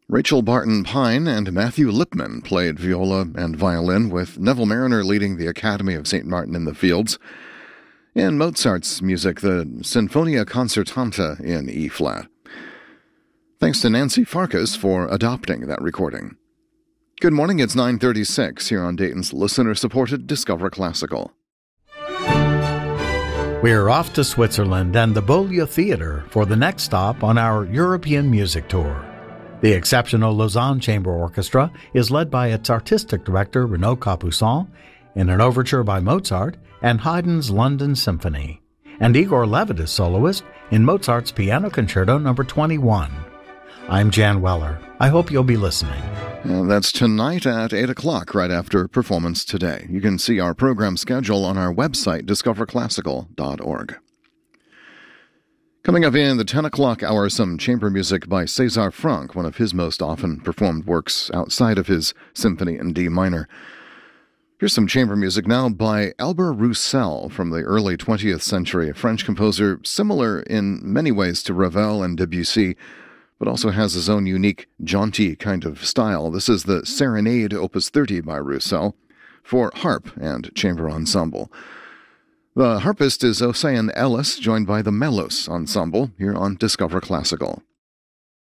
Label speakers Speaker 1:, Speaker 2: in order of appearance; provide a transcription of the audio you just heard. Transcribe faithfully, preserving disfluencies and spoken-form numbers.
Speaker 1: Rachel Barton Pine and Matthew Lipman played viola and violin, with Neville Mariner leading the Academy of Saint Martin in the Fields. In Mozart's music, the Sinfonia Concertanta in E-flat. Thanks to Nancy Farkas for adopting that recording. Good morning, it's nine thirty-six here on Dayton's listener-supported Discover Classical.
Speaker 2: We're off to Switzerland and the Bolia Theatre for the next stop on our European music tour. The exceptional Lausanne Chamber Orchestra is led by its artistic director Renaud Capuçon in an overture by Mozart and Haydn's London Symphony, and Igor Levit is soloist in Mozart's Piano Concerto number twenty-one. I'm Jan Weller. I hope you'll be listening.
Speaker 1: And that's tonight at eight o'clock, right after Performance Today. You can see our program schedule on our website, discover classical dot org. Coming up in the ten o'clock hour, some chamber music by César Franck, one of his most often performed works outside of his symphony in D minor. Here's some chamber music now by Albert Roussel from the early twentieth century, a French composer similar in many ways to Ravel and Debussy, but also has his own unique, jaunty kind of style. This is the Serenade Opus thirty by Roussel for harp and chamber ensemble. The harpist is Ocean Ellis, joined by the Melos Ensemble, here on Discover Classical.